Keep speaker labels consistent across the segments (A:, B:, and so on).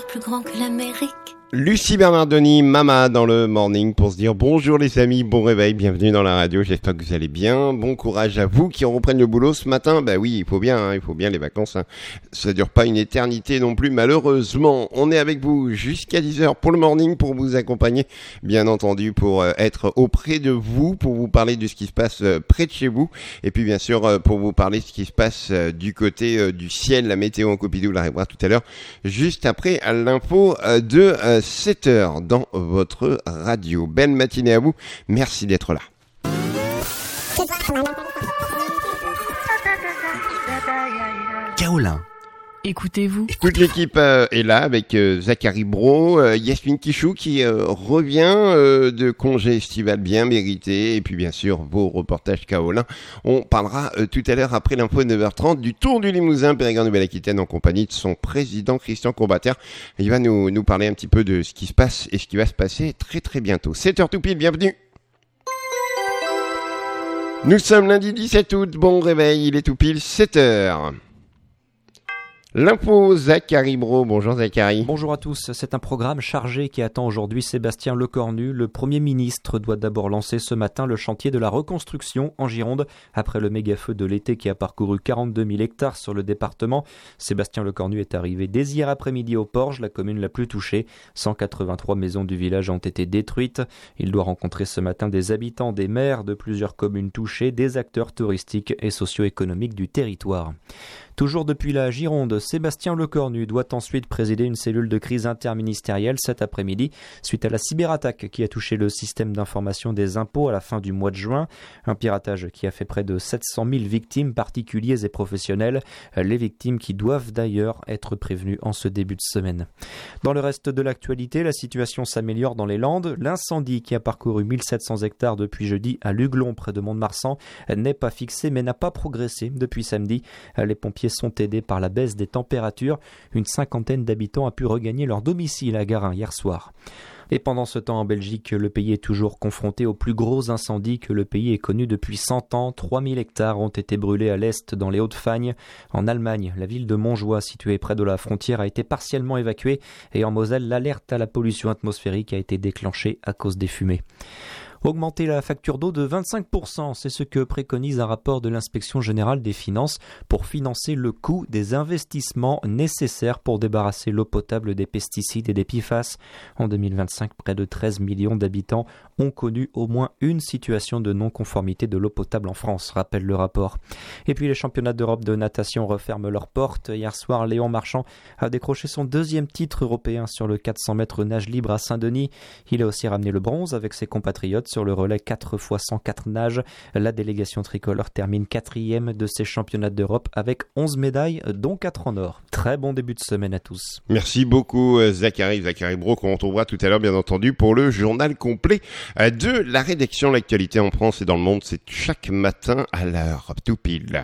A: plus grand que l'Amérique.
B: Lucie Bernardoni, Mama dans le morning pour se dire bonjour les amis, bon réveil, bienvenue dans la radio, j'espère que vous allez bien, bon courage à vous qui reprennent le boulot ce matin, bah oui il faut bien les vacances, ça dure pas une éternité non plus malheureusement, on est avec vous jusqu'à 10h pour le morning pour vous accompagner, bien entendu pour être auprès de vous, pour vous parler de ce qui se passe près de chez vous, et puis bien sûr pour vous parler de ce qui se passe du côté du ciel, la météo en Copidou, l'arrivera tout à l'heure, juste après l'info de 7h dans votre radio. Belle matinée à vous. Merci d'être là.
C: Kaolin.
D: Écoutez-vous.
B: Toute l'équipe est là avec Zachary Bro, Yasmine Kichou qui revient de congé estival bien mérité et puis bien sûr vos reportages Kaolin. On parlera tout à l'heure après l'info de 9h30 du Tour du Limousin Périgord Nouvelle-Aquitaine en compagnie de son président Christian Combater. Il va nous parler un petit peu de ce qui se passe et ce qui va se passer très très bientôt. 7h tout pile, bienvenue. Nous sommes lundi 17 août, bon réveil, il est tout pile 7h. L'info, Zachary Bro. Bonjour Zachary.
E: Bonjour à tous. C'est un programme chargé qui attend aujourd'hui Sébastien Lecornu. Le Premier ministre doit d'abord lancer ce matin le chantier de la reconstruction en Gironde. Après le méga-feu de l'été qui a parcouru 42 000 hectares sur le département, Sébastien Lecornu est arrivé dès hier après-midi au Porge, la commune la plus touchée. 183 maisons du village ont été détruites. Il doit rencontrer ce matin des habitants, des maires de plusieurs communes touchées, des acteurs touristiques et socio-économiques du territoire. Toujours depuis la Gironde, Sébastien Lecornu doit ensuite présider une cellule de crise interministérielle cet après-midi suite à la cyberattaque qui a touché le système d'information des impôts à la fin du mois de juin. Un piratage qui a fait près de 700 000 victimes, particuliers et professionnels. Les victimes qui doivent d'ailleurs être prévenues en ce début de semaine. Dans le reste de l'actualité, la situation s'améliore dans les Landes. L'incendie qui a parcouru 1700 hectares depuis jeudi à Luglon près de Mont-de-Marsan n'est pas fixé mais n'a pas progressé depuis samedi. Les pompiers sont aidés par la baisse des températures. Une cinquantaine d'habitants a pu regagner leur domicile à Garin hier soir. Et pendant ce temps en Belgique, le pays est toujours confronté aux plus gros incendies que le pays ait connus depuis 100 ans. 3000 hectares ont été brûlés à l'est dans les Hauts-de-Fagne. En Allemagne, la ville de Montjoie, située près de la frontière, a été partiellement évacuée. Et en Moselle, l'alerte à la pollution atmosphérique a été déclenchée à cause des fumées. Augmenter la facture d'eau de 25%, c'est ce que préconise un rapport de l'Inspection générale des finances pour financer le coût des investissements nécessaires pour débarrasser l'eau potable des pesticides et des PFAS. En 2025, près de 13 millions d'habitants ont connu au moins une situation de non-conformité de l'eau potable en France, rappelle le rapport. Et puis les championnats d'Europe de natation referment leurs portes. Hier soir, Léon Marchand a décroché son deuxième titre européen sur le 400 mètres nage libre à Saint-Denis. Il a aussi ramené le bronze avec ses compatriotes sur le relais 4x104 nage. La délégation tricolore termine 4e de ces championnats d'Europe avec 11 médailles, dont 4 en or. Très bon début de semaine à tous.
B: Merci beaucoup Zachary Bro, qu'on retrouvera tout à l'heure bien entendu pour le journal complet de la rédaction. L'actualité en France et dans le monde, c'est chaque matin à l'heure, tout pile.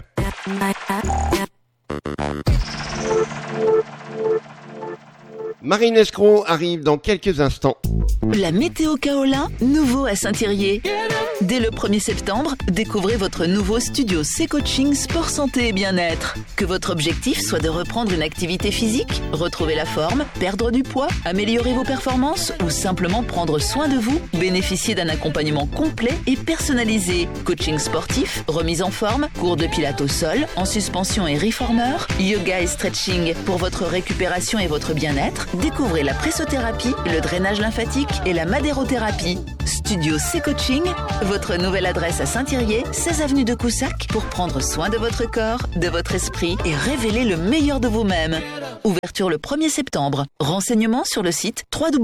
B: Marine Escroc arrive dans quelques instants.
F: La météo Kaolin, nouveau à Saint-Thirier. Dès le 1er septembre, découvrez votre nouveau studio C-Coaching Sport Santé et Bien-être. Que votre objectif soit de reprendre une activité physique, retrouver la forme, perdre du poids, améliorer vos performances ou simplement prendre soin de vous, bénéficiez d'un accompagnement complet et personnalisé. Coaching sportif, remise en forme, cours de pilates au sol, en suspension et reformer, yoga et stretching pour votre récupération et votre bien-être. Découvrez la pressothérapie, le drainage lymphatique et la madérothérapie. Studio C-Coaching, votre nouvelle adresse à Saint-Thirier, 16 avenue de Coussac, pour prendre soin de votre corps, de votre esprit et révéler le meilleur de vous-même. Ouverture le 1er septembre. Renseignements sur le site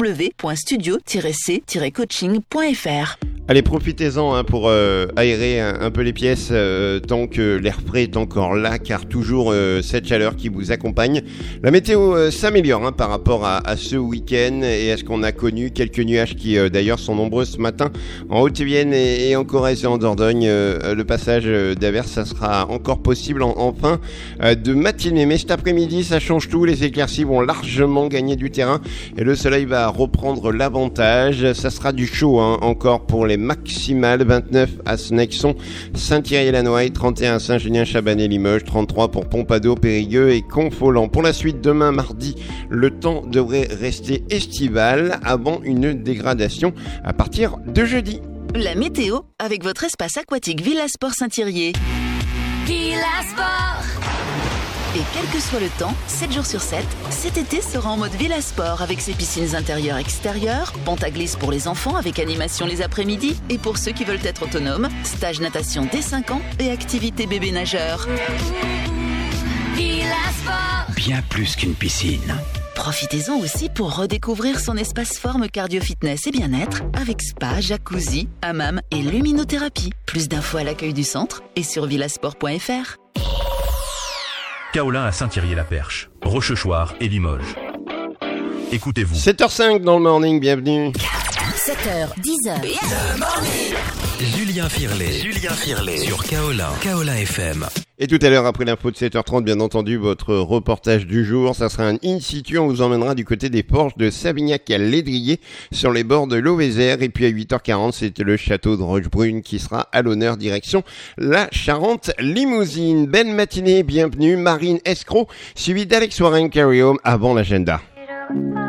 F: www.studio-c-coaching.fr.
B: Allez, profitez-en pour aérer un peu les pièces tant que l'air frais est encore là, car toujours cette chaleur qui vous accompagne. La météo s'améliore par rapport à ce week-end et à ce qu'on a connu. Quelques nuages qui d'ailleurs sont nombreux ce matin en Haute-Vienne et en Corrèze et en Dordogne. Le passage d'averses, ça sera encore possible en fin de matinée. Mais cet après-midi, ça change tout. Les éclaircies vont largement gagner du terrain et le soleil va reprendre l'avantage. Ça sera du chaud encore pour les maximales. 29 à Snexon, Saint-Thierry-la-Noaille, 31 à Saint-Julien-Chabanais-Limoges, 33 pour Pompadour, Périgueux et Confolens. Pour la suite, demain mardi, le temps devrait rester estival avant une dégradation à partir de jeudi.
F: La météo avec votre espace aquatique Villa Sport Saint-Thierry.
A: Villa Sport.
F: Et quel que soit le temps, 7 jours sur 7, cet été sera en mode Villa Sport avec ses piscines intérieures extérieures, pente à glisse pour les enfants avec animation les après-midi et pour ceux qui veulent être autonomes, stage natation dès 5 ans et activité bébé nageur.
A: Villa Sport.
C: Bien plus qu'une piscine.
F: Profitez-en aussi pour redécouvrir son espace forme cardio-fitness et bien-être avec spa, jacuzzi, hammam et luminothérapie. Plus d'infos à l'accueil du centre et sur villasport.fr.
D: Kaolin à Saint-Thierry-la-Perche, Rochechouart et Limoges. Écoutez-vous.
B: 7h05 dans le morning, bienvenue.
A: 7h, 10h.
C: Julien Firlet sur Kaolin FM.
B: Et tout à l'heure, après l'info de 7h30, bien entendu, votre reportage du jour, ça sera un in-situ, on vous emmènera du côté des Porches de Savignac à Lédrier, sur les bords de l'Auvézère. Et puis à 8h40, c'est le château de Rochebrune qui sera à l'honneur, direction la Charente-Limousine. Belle matinée, bienvenue, Marine Escroc, suivi d'Alex Warren Carry Home avant l'agenda.